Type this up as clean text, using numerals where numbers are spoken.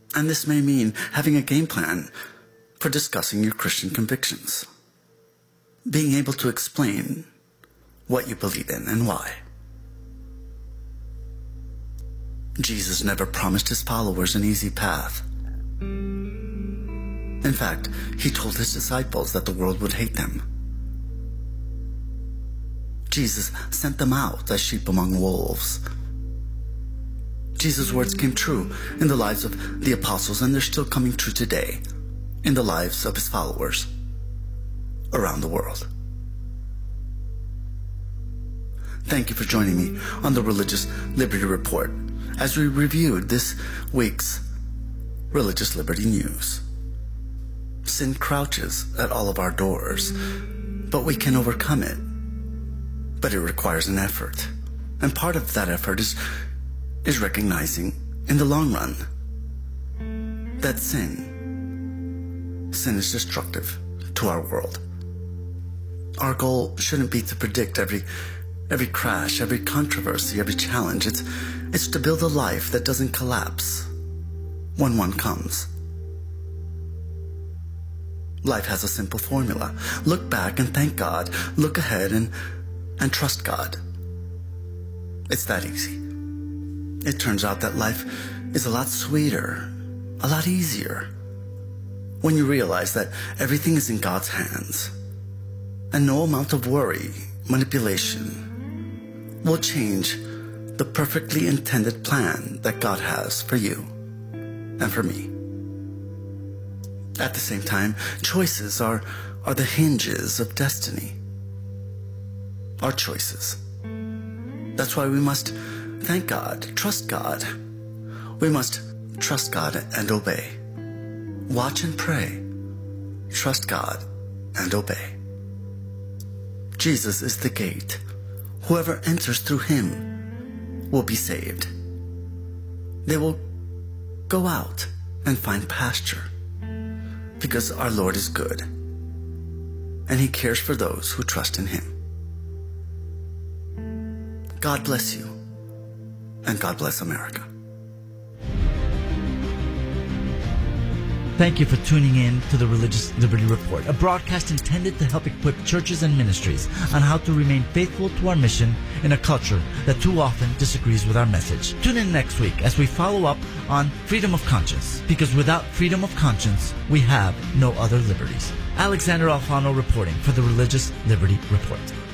And this may mean having a game plan for discussing your Christian convictions. Being able to explain what you believe in and why. Jesus never promised his followers an easy path. In fact, he told his disciples that the world would hate them. Jesus sent them out as sheep among wolves. Jesus' words came true in the lives of the apostles, and they're still coming true today in the lives of his followers around the world. Thank you for joining me on the Religious Liberty Report as we reviewed this week's religious liberty news. Sin crouches at all of our doors, but we can overcome it. But it requires an effort. And part of that effort is recognizing in the long run that sin is destructive to our world. Our goal shouldn't be to predict every crash, every controversy, every challenge. It's to build a life that doesn't collapse when one comes. Life has a simple formula. Look back and thank God. Look ahead and trust God. It's that easy. It turns out that life is a lot sweeter, a lot easier, when you realize that everything is in God's hands, and no amount of worry, manipulation, will change the perfectly intended plan that God has for you and for me. At the same time, choices are the hinges of destiny. Our choices. That's why we must thank God, trust God. We must trust God and obey. Watch and pray. Trust God and obey. Jesus is the gate. Whoever enters through him will be saved. They will go out and find pasture, because our Lord is good, and he cares for those who trust in him. God bless you, and God bless America. Thank you for tuning in to the Religious Liberty Report, a broadcast intended to help equip churches and ministries on how to remain faithful to our mission in a culture that too often disagrees with our message. Tune in next week as we follow up on freedom of conscience, because without freedom of conscience, we have no other liberties. Alexander Alfano reporting for the Religious Liberty Report.